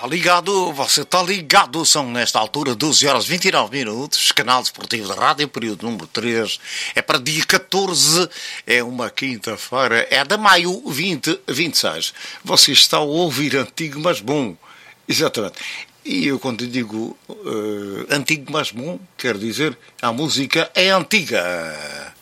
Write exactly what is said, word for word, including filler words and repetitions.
está ligado, você está ligado, são nesta altura doze horas e vinte e nove minutos, canal desportivo da rádio, período número três, é para dia catorze, é uma quinta-feira, é de maio vinte vinte e seis. Você está a ouvir antigo, mas bom, exatamente. E eu quando digo uh, antigo, mas bom, quero dizer, a música é antiga.